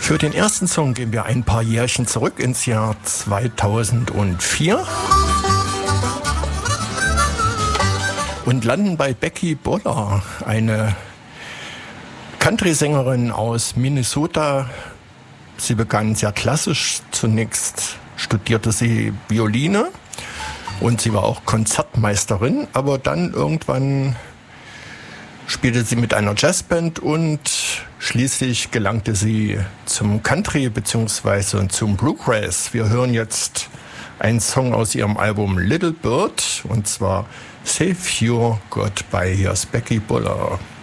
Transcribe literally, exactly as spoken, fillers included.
Für den ersten Song gehen wir ein paar Jährchen zurück ins Jahr zweitausendvier und landen bei Becky Boller, eine Country-Sängerin aus Minnesota. Sie begann sehr klassisch. Zunächst studierte sie Violine und sie war auch Konzertmeisterin, aber dann irgendwann spielte sie mit einer Jazzband und schließlich gelangte sie zum Country bzw. zum Bluegrass. Wir hören jetzt einen Song aus ihrem Album Little Bird und zwar Save Your Goodbye. Hier ist Becky Boller.